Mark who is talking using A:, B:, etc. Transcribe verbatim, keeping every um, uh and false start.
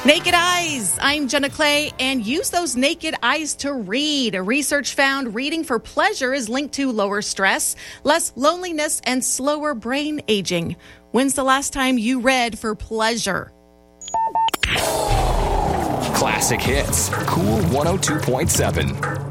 A: Naked Eyes. I'm Jenna Clay, and use those naked eyes to read. Research found reading for pleasure is linked to lower stress, less loneliness, and slower brain aging. When's the last time you read for pleasure?
B: Classic Hits, Cool one oh two point seven.